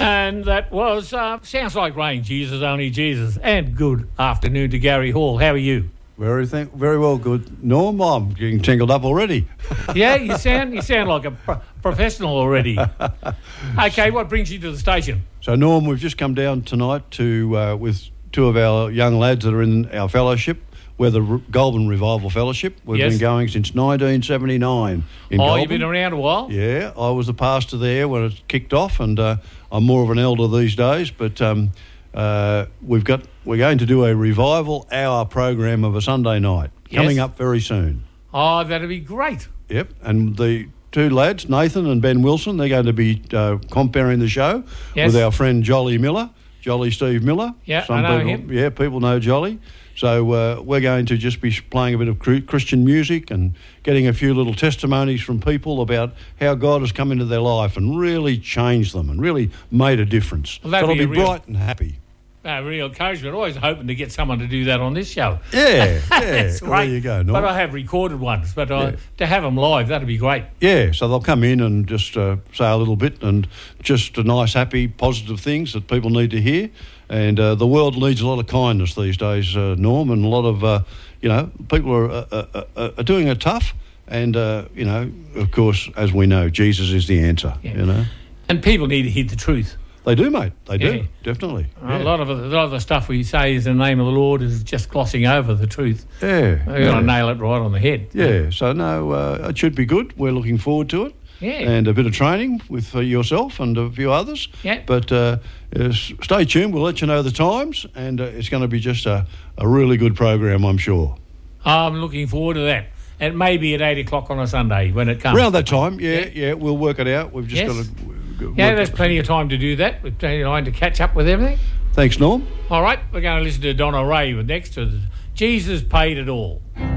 And that was Sounds Like Rain, Jesus Only Jesus. And good afternoon to Gary Hall. How are you? Very well, good. Norm, I'm getting tingled up already. Yeah, you sound like a professional already. Okay, what brings you to the station? So, Norm, we've just come down tonight to with two of our young lads that are in our fellowship. We're the Goulburn Revival Fellowship. We've been going since 1979 in Goulburn. You've been around a while? Yeah, I was the pastor there when it kicked off, and I'm more of an elder these days, but we're going to do a revival hour program of a Sunday night coming up very soon. Oh, that'd be great. Yep, and the two lads, Nathan and Ben Wilson, they're going to be comparing the show with our friend Jolly Steve Miller. Yeah, I know him. Yeah, people know Jolly. So we're going to just be playing a bit of Christian music and getting a few little testimonies from people about how God has come into their life and really changed them and really made a difference. Well, so they'll be bright and happy. Real encouragement. Always hoping to get someone to do that on this show. Yeah. That's well, great. There you go, Norm. But I have recorded ones, but to have them live, that'd be great. Yeah, so they'll come in and just say a little bit and just nice, happy, positive things that people need to hear. And the world needs a lot of kindness these days, Norm, and a lot of, people are doing it tough. And, of course, as we know, Jesus is the answer, And people need to hear the truth. They do, mate. They do, definitely. A lot of the stuff we say is in the name of the Lord is just glossing over the truth. Yeah. You've got to nail it right on the head. Yeah, so it should be good. We're looking forward to it. Yeah. And a bit of training with yourself and a few others. Yeah. But stay tuned. We'll let you know the times, and it's going to be just a really good program, I'm sure. I'm looking forward to that. It may be at 8 o'clock on a Sunday when it comes. Around that time, yeah, we'll work it out. We've just got to... there's plenty of time to do that. We've plenty of time to catch up with everything. Thanks, Norm. All right, we're going to listen to Donna Ray next to Jesus Paid It All.